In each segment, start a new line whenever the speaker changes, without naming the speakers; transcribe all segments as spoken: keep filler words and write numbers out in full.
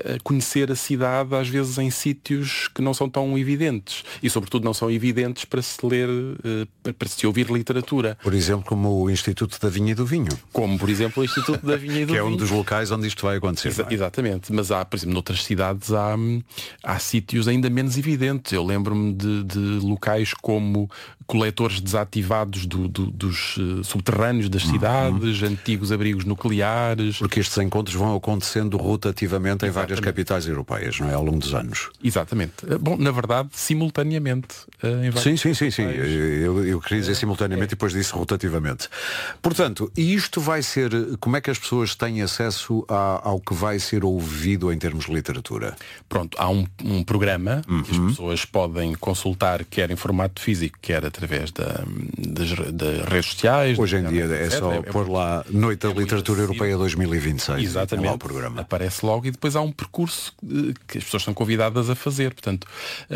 uh, conhecer a cidade, às vezes em sítios que não são tão evidentes. E sobretudo não são evidentes para se ler, uh, para se ouvir literatura.
Por exemplo, como o Instituto da Vinha e do Vinho.
Como, por exemplo, o Instituto da Vinha e do
Que é
Vinho.
um dos locais onde isto vai acontecer.
Exa-
não é?
Exatamente. Mas há, por exemplo, noutras cidades há, há sítios ainda menos evidentes. Eu lembro-me de, de locais como coletores desativados do, do, dos uh, subterrâneos das cidades, uhum. antigos abrigos nucleares.
Porque estes encontros vão acontecendo rotativamente em
Exatamente.
várias capitais europeias, não é? Ao longo dos anos.
Exatamente. Bom, na verdade, simultaneamente. Uh, em várias
sim, sim, sim, sim.
capitais.
Eu, eu queria dizer simultaneamente é. e depois disse rotativamente. Portanto, e isto vai ser, como é que as pessoas têm acesso a, ao que vai ser ouvido em termos de literatura?
Pronto, há um, um programa uhum. que as pessoas podem consultar, quer em formato físico, quer através da, das, das redes sociais.
Hoje em dia é só é, pôr lá Noite da é Literatura Europeia dois mil e vinte e seis.
Exatamente.
É lá o programa.
Aparece logo e depois há um percurso que as pessoas são convidadas a fazer. Portanto,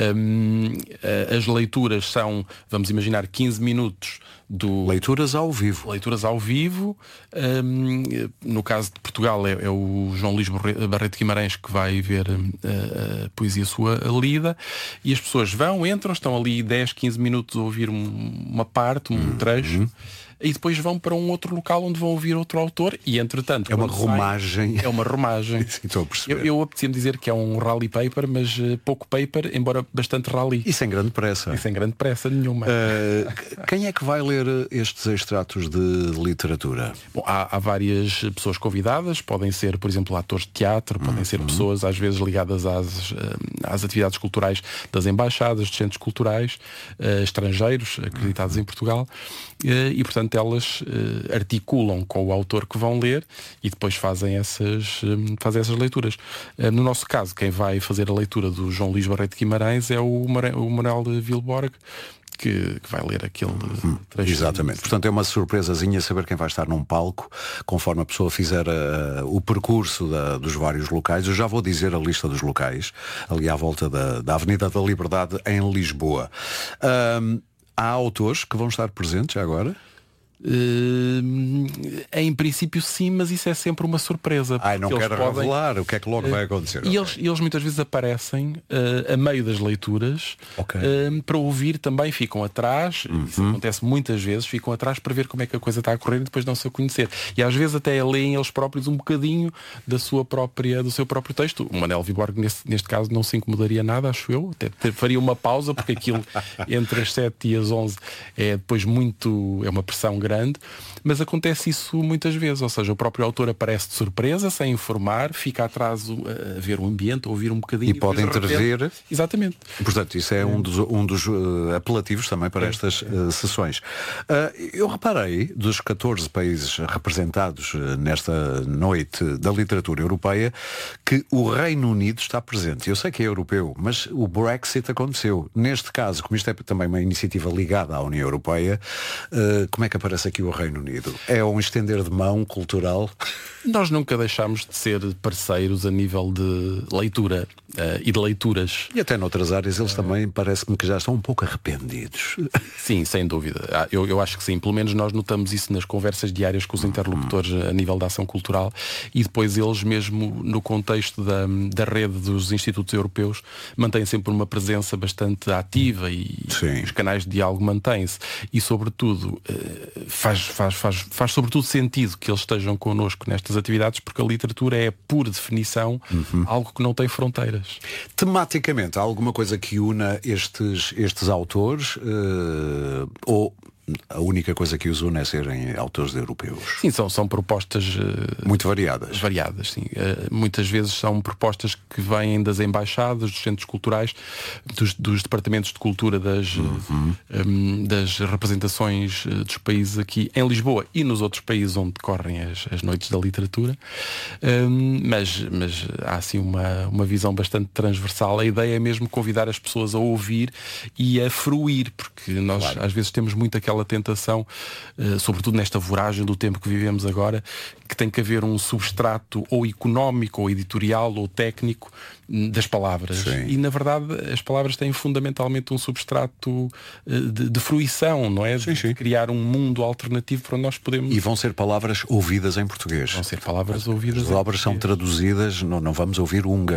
hum, as leituras são, vamos imaginar, quinze minutos do...
Leituras ao vivo.
Leituras ao vivo. Hum, no caso de Portugal é, é o João Luís Barreto Guimarães que vai ver a, a poesia sua lida e as pessoas vão, entram, estão ali dez, quinze minutos a ouvir um, uma parte, um uhum. trecho. E depois vão para um outro local onde vão ouvir outro autor e entretanto...
É uma romagem.
Sai, é uma romagem.
Estou a perceber.
Eu, eu apetecia-me dizer que é um rally paper, mas uh, pouco paper, embora bastante rally.
E sem grande pressa.
E sem grande pressa nenhuma.
Uh, quem é que vai ler estes extratos de literatura?
Bom, há, há várias pessoas convidadas, podem ser, por exemplo, atores de teatro, podem uhum. ser pessoas às vezes ligadas às, às atividades culturais das embaixadas, dos centros culturais, uh, estrangeiros, acreditados uhum. em Portugal, uh, e portanto elas uh, articulam com o autor que vão ler e depois fazem essas, um, fazem essas leituras. Uh, no nosso caso, quem vai fazer a leitura do João Luís Barreto Guimarães é o, Mare- o Manuel de Vilborg, que, que vai ler aquele hum, trecho.
Exatamente. Portanto, é uma surpresazinha saber quem vai estar num palco, conforme a pessoa fizer uh, o percurso da, dos vários locais. Eu já vou dizer a lista dos locais, ali à volta da, da Avenida da Liberdade, em Lisboa. Um, há autores que vão estar presentes já agora?
Uh, em princípio sim, mas isso é sempre uma surpresa.
Ai, não quero podem... revelar o que é que logo uh, vai acontecer.
E eles, eles muitas vezes aparecem uh, a meio das leituras
okay.
uh, para ouvir também, ficam atrás, uhum. isso acontece muitas vezes, ficam atrás para ver como é que a coisa está a correr e depois não se a conhecer. E às vezes até leem eles próprios um bocadinho da sua própria, do seu próprio texto. O Manel Viborg neste, neste caso não se incomodaria nada, acho eu, até faria uma pausa porque aquilo entre as sete e as onze é depois muito, é uma pressão grande. grande, mas acontece isso muitas vezes, ou seja, o próprio autor aparece de surpresa, sem informar, fica atrás a ver o ambiente, a ouvir um bocadinho.
E, e pode intervir.
Exatamente.
Portanto, isso é um dos, um dos uh, apelativos também para é. estas uh, sessões. Uh, eu reparei, dos catorze países representados uh, nesta noite da literatura europeia, que o Reino Unido está presente. Eu sei que é europeu, mas o Brexit aconteceu. Neste caso, como isto é também uma iniciativa ligada à União Europeia, uh, como é que aparece aqui o Reino Unido? É um estender de mão cultural?
Nós nunca deixámos de ser parceiros a nível de leitura uh, e de leituras.
E até noutras áreas eles uh... também parece-me que já estão um pouco arrependidos.
Sim, sem dúvida. Eu, eu acho que sim. Pelo menos nós notamos isso nas conversas diárias com os interlocutores a nível da ação cultural e depois eles mesmo no contexto da, da rede dos institutos europeus mantêm sempre uma presença bastante ativa e sim. os canais de diálogo mantêm-se. E sobretudo faz, faz, faz, faz sobretudo sentido que eles estejam connosco nestas atividades porque a literatura é, por definição, uhum. algo que não tem fronteiras.
Tematicamente, há alguma coisa que una estes, estes autores uh, ou a única coisa que os une é serem autores europeus?
Sim, são, são propostas uh,
muito variadas.
Variadas, sim. Uh, muitas vezes são propostas que vêm das embaixadas, dos centros culturais, dos, dos departamentos de cultura das, uhum. um, das representações dos países aqui em Lisboa e nos outros países onde decorrem as, as noites da literatura. Um, mas, mas há assim uma, uma visão bastante transversal. A ideia é mesmo convidar as pessoas a ouvir e a fruir, porque nós claro. às vezes temos muito aquela tentação, uh, sobretudo nesta voragem do tempo que vivemos agora, que tem que haver um substrato ou económico, ou editorial, ou técnico das palavras. Sim. E na verdade as palavras têm fundamentalmente um substrato uh, de, de fruição, não é?
Sim, sim.
De criar um mundo alternativo para onde nós podemos...
E vão ser palavras ouvidas em português.
Vão ser palavras ouvidas
As obras são traduzidas, não, não vamos ouvir húngaro.